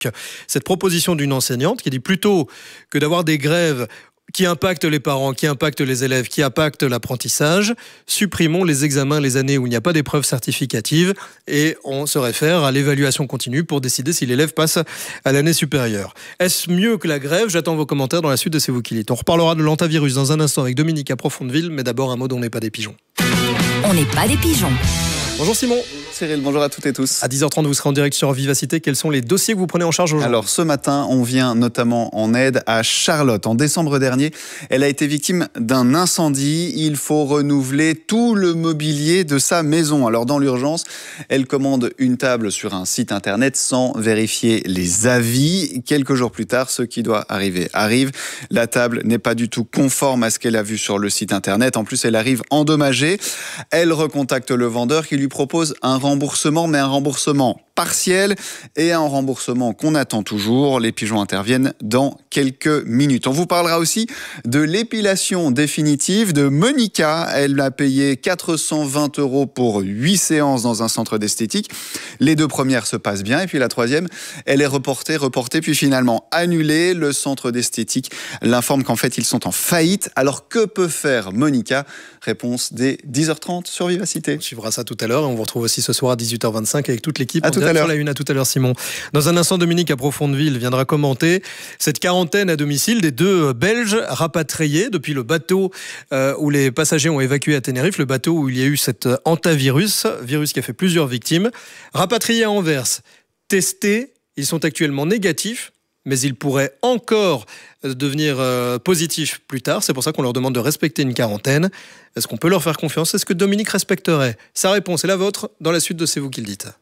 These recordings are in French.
Cette proposition d'une enseignante qui dit plutôt que d'avoir des grèves qui impactent les parents, qui impactent les élèves, qui impactent l'apprentissage, supprimons les examens les années où il n'y a pas d'épreuves certificatives et on se réfère à l'évaluation continue pour décider si l'élève passe à l'année supérieure. Est-ce mieux que la grève ? J'attends vos commentaires dans la suite de C'est vous qui dites. On reparlera de l'antivirus dans un instant avec Dominique à Profondeville, mais d'abord un mot d'On n'est pas des pigeons. On n'est pas des pigeons. Bonjour Simon. Cyril, bonjour à toutes et tous. À 10h30, vous serez en direct sur Vivacité. Quels sont les dossiers que vous prenez en charge aujourd'hui ? Alors ce matin, on vient notamment en aide à Charlotte. En décembre dernier, elle a été victime d'un incendie. Il faut renouveler tout le mobilier de sa maison. Alors dans l'urgence, elle commande une table sur un site internet sans vérifier les avis. Quelques jours plus tard, ce qui doit arriver arrive. La table n'est pas du tout conforme à ce qu'elle a vu sur le site internet. En plus, elle arrive endommagée. Elle recontacte le vendeur qui lui propose un remboursement, mais un remboursement partiel et un remboursement qu'on attend toujours. Les pigeons interviennent dans quelques minutes. On vous parlera aussi de l'épilation définitive de Monica. Elle a payé 420 € pour 8 séances dans un centre d'esthétique. Les 2 premières se passent bien et puis la 3e, elle est reportée puis finalement annulée. Le centre d'esthétique l'informe qu'en fait ils sont en faillite. Alors que peut faire Monica ? Réponse dès 10h30 sur Vivacité. On suivra ça tout à l'heure et on vous retrouve aussi ce soir à 18h25 avec toute l'équipe. À tout à l'heure. La une à tout à l'heure, Simon. Dans un instant, Dominique à Profondeville viendra commenter cette quarantaine à domicile des 2 Belges rapatriés depuis le bateau où les passagers ont évacué à Tenerife, le bateau où il y a eu cet hantavirus, virus qui a fait plusieurs victimes. Rapatriés à Anvers, testés, ils sont actuellement négatifs, mais ils pourraient encore devenir positifs plus tard. C'est pour ça qu'on leur demande de respecter une quarantaine. Est-ce qu'on peut leur faire confiance ? Est-ce que Dominique respecterait ? Sa réponse est la vôtre dans la suite de C'est vous qui le dites.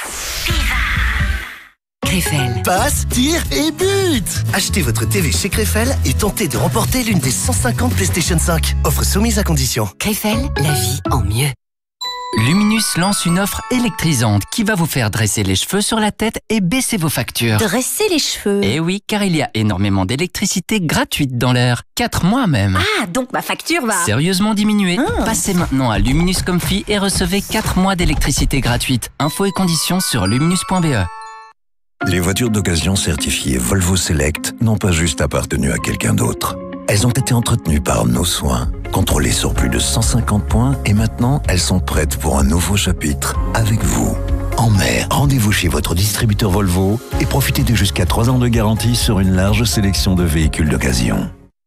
Krefel. Passe, tire et but. Achetez votre TV chez Krefel et tentez de remporter l'une des 150 PlayStation 5. Offre soumise à condition. Krefel, la vie en mieux. Luminus lance une offre électrisante qui va vous faire dresser les cheveux sur la tête et baisser vos factures. Dresser les cheveux. Eh oui, car il y a énormément d'électricité gratuite dans l'air. 4 mois même. Ah, donc ma facture va Sérieusement diminuer. Passez maintenant à Luminus Comfy et recevez 4 mois d'électricité gratuite. Infos et conditions sur luminus.be. Les voitures d'occasion certifiées Volvo Select n'ont pas juste appartenu à quelqu'un d'autre. Elles ont été entretenues par nos soins, contrôlées sur plus de 150 points et maintenant elles sont prêtes pour un nouveau chapitre avec vous. En mer, rendez-vous chez votre distributeur Volvo et profitez de jusqu'à 3 ans de garantie sur une large sélection de véhicules d'occasion.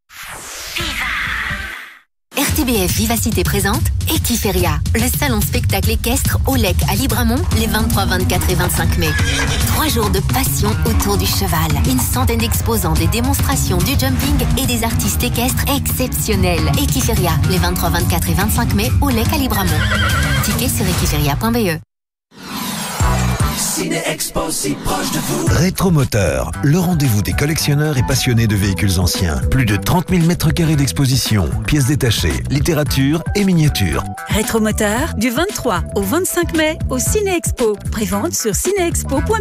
RTBF Vivacité présente Equiferia, le salon spectacle équestre au Lec à Libramont les 23, 24 et 25 mai. 3 jours de passion autour du cheval. Une centaine d'exposants, des démonstrations, du jumping et des artistes équestres exceptionnels. Equiferia, les 23, 24 et 25 mai au Lec à Libramont. Tickets sur equiferia.be. Ciné-Expo, si proche de vous. Rétromoteur, le rendez-vous des collectionneurs et passionnés de véhicules anciens. Plus de 30 000 m² d'exposition, pièces détachées, littérature et miniatures. Rétromoteur, du 23 au 25 mai au Ciné-Expo. Prévente sur cinéexpo.be.